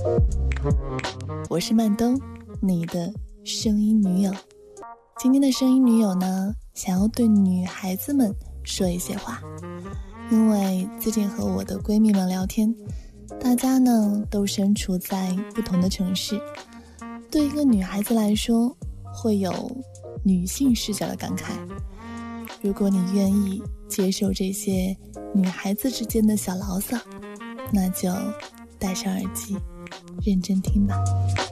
我是曼东，你的声音女友。今天的声音女友呢，想要对女孩子们说一些话，因为最近和我的闺蜜们聊天，大家呢都身处在不同的城市，对一个女孩子来说，会有女性视角的感慨。如果你愿意接受这些女孩子之间的小牢骚，那就戴上耳机认真听吧。